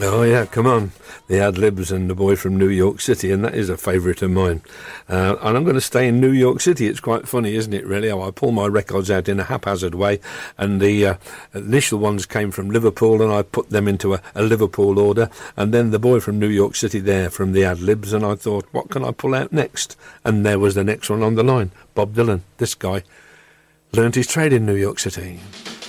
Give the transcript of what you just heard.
Oh, yeah, come on. The Ad-Libs and The Boy from New York City, and that is a favourite of mine. And I'm going to stay in New York City. It's quite funny, isn't it, really, how I pull my records out in a haphazard way, and the initial ones came from Liverpool, and I put them into a Liverpool order, and then The Boy from New York City there from the Ad-Libs, and I thought, what can I pull out next? And there was the next one on the line, Bob Dylan. This guy learnt his trade in New York City.